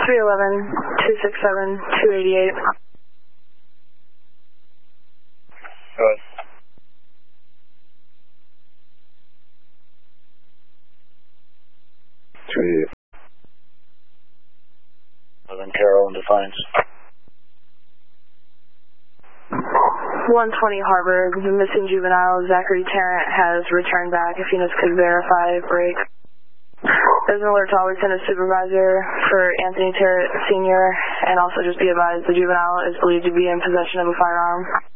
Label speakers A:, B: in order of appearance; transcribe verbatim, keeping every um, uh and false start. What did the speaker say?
A: three eleven, two six seven, two eighty-eight.
B: Go ahead.
C: two eighty-eight.
B: eleven Carroll in Defiance.
A: one twenty Harbor, the missing juvenile Zachary Tarrant has returned back. If units could verify break. There's an alert to always send a supervisor for Anthony Tarrant Senior, and also just be advised the juvenile is believed to be in possession of a firearm.